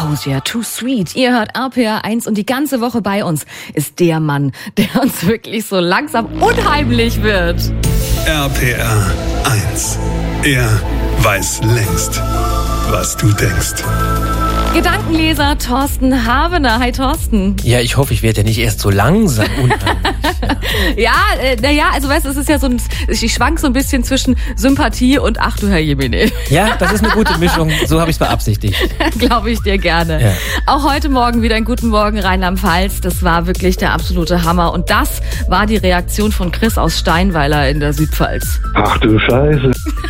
Hosier, Too Sweet. Ihr hört RPR 1 und die ganze Woche bei uns ist der Mann, der uns wirklich so langsam unheimlich wird. RPR 1. Er weiß längst, was du denkst. Gedankenleser Thorsten Havener. Hi Thorsten. Ja, ich hoffe, ich werde ja nicht erst so langsam unheimlich. Also weißt du, es ist ja ich schwank so ein bisschen zwischen Sympathie und ach du Herr Jemine. Ja, das ist eine gute Mischung, so habe ich es beabsichtigt. Glaube ich dir gerne. Ja. Auch heute Morgen wieder ein Guten Morgen Rheinland-Pfalz. Das war wirklich der absolute Hammer. Und das war die Reaktion von Chris aus Steinweiler in der Südpfalz. Ach du Scheiße.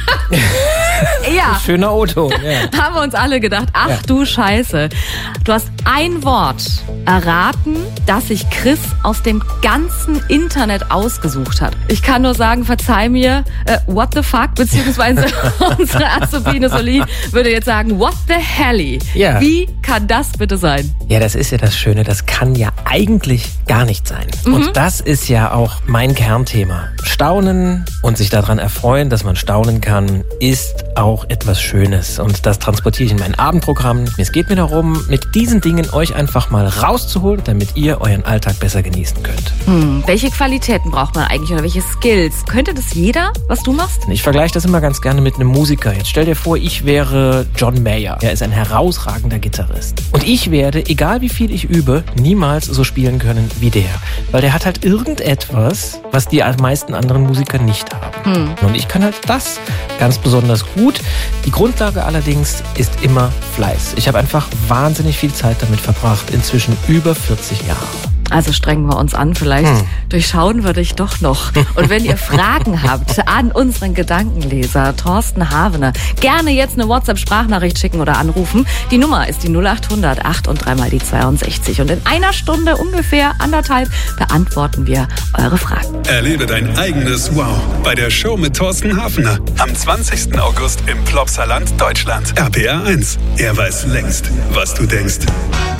Ja. Schöner Auto. Ja. Haben wir uns alle gedacht, ach du Scheiße. Du hast ein Wort erraten, das sich Chris aus dem ganzen Internet ausgesucht hat. Ich kann nur sagen, verzeih mir, what the fuck, beziehungsweise unsere Azubine Soli würde jetzt sagen, what the helly? Ja. Wie kann das bitte sein? Ja, das ist ja das Schöne, das kann ja eigentlich gar nicht sein. Und das ist ja auch mein Kernthema. Staunen und sich daran erfreuen, dass man staunen kann, ist auch etwas Schönes. Und das transportiere ich in mein Abendprogramm. Es geht mir darum, mit diesen Dingen euch einfach mal rauszuholen, damit ihr euren Alltag besser genießen könnt. Welche Qualitäten braucht man eigentlich oder welche Skills? Könnte das jeder, was du machst? Ich vergleiche das immer ganz gerne mit einem Musiker. Jetzt stell dir vor, ich wäre John Mayer. Er ist ein herausragender Gitarrist. Und ich werde, egal wie viel ich übe, niemals so spielen können wie der. Weil der hat halt irgendetwas, was die meisten anderen Musiker nicht haben. Und ich kann halt das ganz besonders gut. Die Grundlage allerdings ist immer Fleiß. Ich habe einfach wahnsinnig viel Zeit damit verbracht, inzwischen über 40 Jahre. Also strengen wir uns an, vielleicht durchschauen wir dich doch noch. Und wenn ihr Fragen habt an unseren Gedankenleser Thorsten Havener, gerne jetzt eine WhatsApp-Sprachnachricht schicken oder anrufen. Die Nummer ist die 0800 8 und 3 mal die 62. Und in einer Stunde, ungefähr 1,5, beantworten wir eure Fragen. Erlebe dein eigenes Wow bei der Show mit Thorsten Havener am 20. August im Plopsaland, Deutschland. RPR 1. Er weiß längst, was du denkst.